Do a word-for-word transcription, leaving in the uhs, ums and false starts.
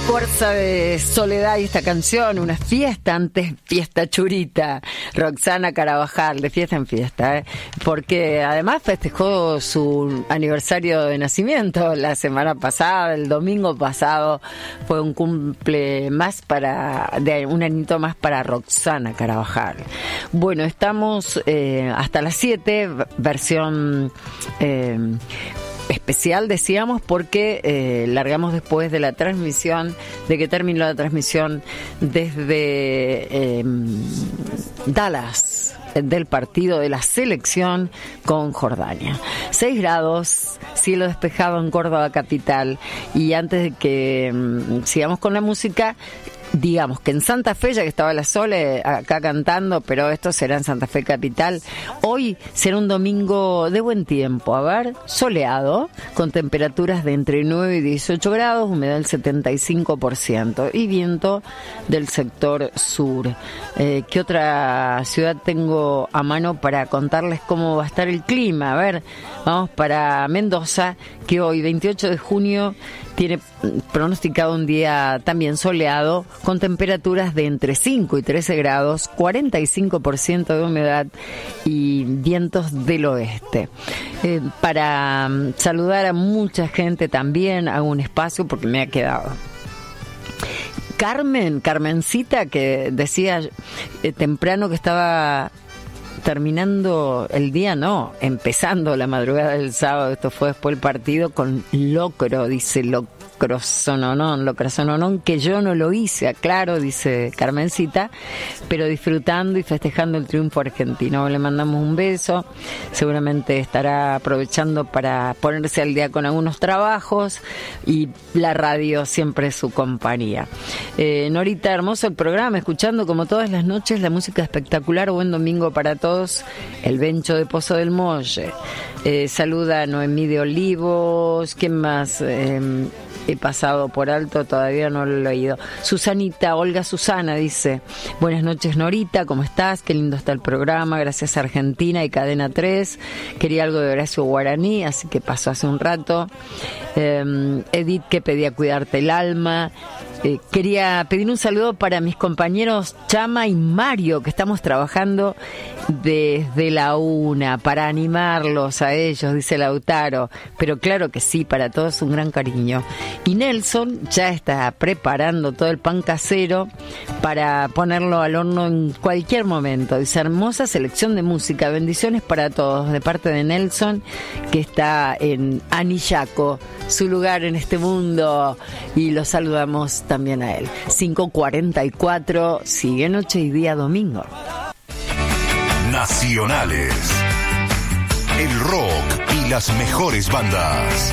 Fuerza de Soledad y esta canción, una fiesta antes fiesta churita, Roxana Carabajal, de fiesta en fiesta, ¿eh? Porque además festejó su aniversario de nacimiento la semana pasada, el domingo pasado, fue un cumple más para, de un añito más para Roxana Carabajal. Bueno, estamos eh, hasta las siete, versión... Eh, especial, decíamos, porque eh, largamos después de la transmisión, de que terminó la transmisión desde eh, Dallas, del partido de la selección con Jordania. seis grados, cielo despejado en Córdoba capital. Y antes de que um, sigamos con la música, digamos que en Santa Fe, ya que estaba la Sole acá cantando, pero esto será en Santa Fe capital, hoy será un domingo de buen tiempo, a ver, soleado, con temperaturas de entre nueve y dieciocho grados, humedad del setenta y cinco por ciento y viento del sector sur. Eh, ¿Qué otra ciudad tengo a mano para contarles cómo va a estar el clima? A ver, vamos para Mendoza, que hoy, veintiocho de junio, tiene pronosticado un día también soleado, con temperaturas de entre cinco y trece grados, cuarenta y cinco por ciento de humedad y vientos del oeste. Eh, para um, saludar a mucha gente también, hago un espacio porque me ha quedado. Carmen, Carmencita, que decía eh, temprano que estaba terminando el día, no, empezando la madrugada del sábado, esto fue después del partido, con locro, dice locrosononón, locrosononón, que yo no lo hice, aclaro, dice Carmencita, pero disfrutando y festejando el triunfo argentino. Le mandamos un beso, seguramente estará aprovechando para ponerse al día con algunos trabajos y la radio siempre es su compañía. Eh, Norita, hermoso el programa, escuchando como todas las noches la música espectacular. Buen domingo para todos. El Bencho de Pozo del Molle. Eh, saluda a Noemí de Olivos. ¿Quién más? Eh, he pasado por alto, todavía no lo he leído. Susanita, Olga Susana dice: buenas noches Norita, ¿cómo estás? Qué lindo está el programa, gracias a Argentina y Cadena tres. Quería algo de Horacio Guaraní, así que pasó hace un rato. Eh, Edith, que pedía cuidarte el alma. Eh, quería pedir un saludo para mis compañeros Chama y Mario, que estamos trabajando desde la una para animarlos a ellos, dice Lautaro, pero claro que sí, para todos un gran cariño. Y Nelson ya está preparando todo el pan casero para ponerlo al horno en cualquier momento. Dice: hermosa selección de música, bendiciones para todos, de parte de Nelson, que está en Anillaco, su lugar en este mundo, y lo saludamos también a él. cinco cuarenta y cuatro, sigue noche y día domingo. Nacionales, el rock y las mejores bandas.